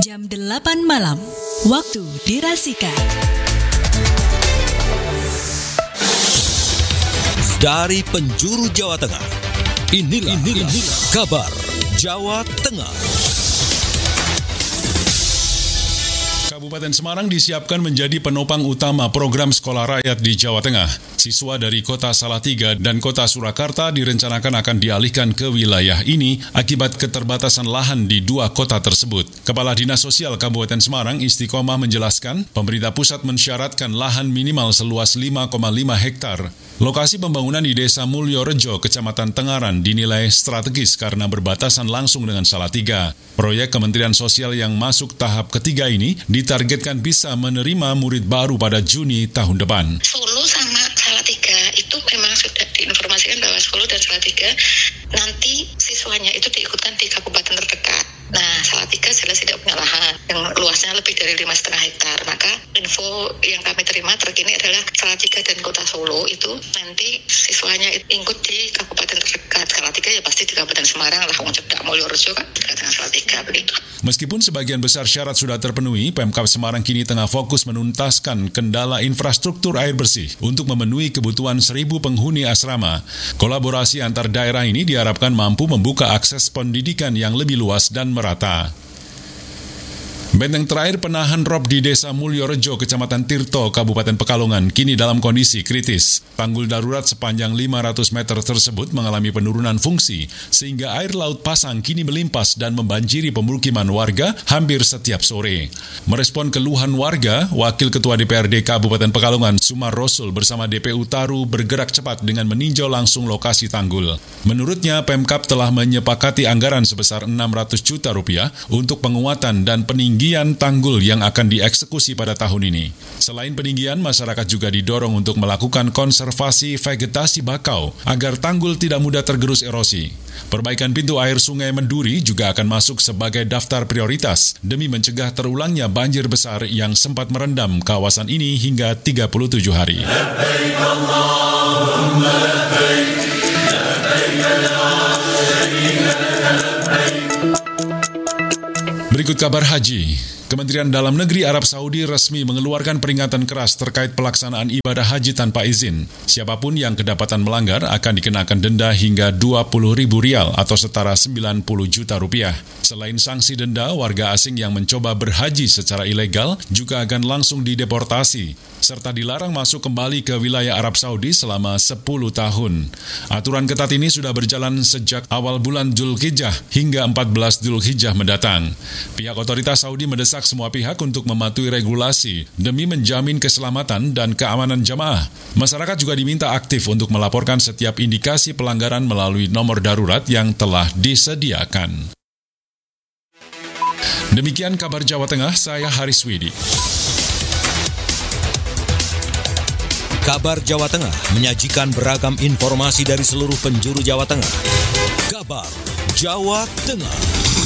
Jam 8 malam, waktu dirasika. Dari penjuru Jawa Tengah, inilah kabar Jawa Tengah. Kabupaten Semarang disiapkan menjadi penopang utama program sekolah rakyat di Jawa Tengah. Siswa dari kota Salatiga dan kota Surakarta direncanakan akan dialihkan ke wilayah ini akibat keterbatasan lahan di dua kota tersebut. Kepala Dinas Sosial Kabupaten Semarang Istiqomah menjelaskan, pemerintah pusat mensyaratkan lahan minimal seluas 5,5 hektar. Lokasi pembangunan di Desa Mulyorejo, Kecamatan Tengaran dinilai strategis karena berbatasan langsung dengan Salatiga. Proyek Kementerian Sosial yang masuk tahap ketiga ini ditargetkan bisa menerima murid baru pada Juni tahun depan. Solo sama Salatiga itu memang sudah diinformasikan bahwa Solo dan Salatiga nanti siswanya itu diikutkan di kabupaten terdekat. Nah, Salatiga jelas tidak punya lahan yang luasnya lebih dari 5,5 hektar. Maka info yang kami terima terkini adalah Salatiga dan Kota Solo itu nanti siswanya ikut di kabupaten terdekat. Salatiga ya pasti di Kabupaten Semarang lah, wong cedak Mulyorejo kan dekat dengan Salatiga begitu. Meskipun sebagian besar syarat sudah terpenuhi, Pemkab Semarang kini tengah fokus menuntaskan kendala infrastruktur air bersih untuk memenuhi kebutuhan 1.000 penghuni asrama. Kolaborasi antar daerah ini diharapkan mampu membuka akses pendidikan yang lebih luas dan merata. Benteng terakhir penahan rob di Desa Mulyorejo, Kecamatan Tirto, Kabupaten Pekalongan, kini dalam kondisi kritis. Tanggul darurat sepanjang 500 meter tersebut mengalami penurunan fungsi, sehingga air laut pasang kini melimpas dan membanjiri pemukiman warga hampir setiap sore. Merespon keluhan warga, Wakil Ketua DPRD Kabupaten Pekalongan, Sumar Rosul bersama DPU Taru bergerak cepat dengan meninjau langsung lokasi tanggul. Menurutnya, Pemkab telah menyepakati anggaran sebesar 600 juta rupiah untuk penguatan dan peninggian tanggul yang akan dieksekusi pada tahun ini. Selain peninggian, masyarakat juga didorong untuk melakukan konservasi vegetasi bakau agar tanggul tidak mudah tergerus erosi. Perbaikan pintu air Sungai Menduri juga akan masuk sebagai daftar prioritas demi mencegah terulangnya banjir besar yang sempat merendam kawasan ini hingga 37 hari. Berikut kabar haji. Kementerian Dalam Negeri Arab Saudi resmi mengeluarkan peringatan keras terkait pelaksanaan ibadah haji tanpa izin. Siapapun yang kedapatan melanggar akan dikenakan denda hingga 20.000 rial atau setara 90 juta rupiah. Selain sanksi denda, warga asing yang mencoba berhaji secara ilegal juga akan langsung dideportasi, serta dilarang masuk kembali ke wilayah Arab Saudi selama 10 tahun. Aturan ketat ini sudah berjalan sejak awal bulan Dzulhijjah hingga 14 Dzulhijjah mendatang. Pihak otoritas Saudi mendesak semua pihak untuk mematuhi regulasi demi menjamin keselamatan dan keamanan jamaah. Masyarakat juga diminta aktif untuk melaporkan setiap indikasi pelanggaran melalui nomor darurat yang telah disediakan. Demikian kabar Jawa Tengah, saya Haris Widi. Kabar Jawa Tengah menyajikan beragam informasi dari seluruh penjuru Jawa Tengah. Kabar Jawa Tengah.